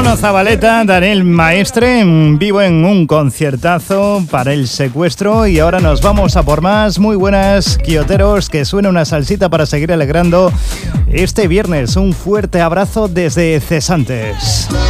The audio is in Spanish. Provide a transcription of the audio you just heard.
Bruno Zabaleta, Daniel Maestre, en vivo en un conciertazo para el secuestro. Y ahora nos vamos a por más. Muy buenas, quioteros, que suene una salsita para seguir alegrando este viernes. Un fuerte abrazo desde Cesantes.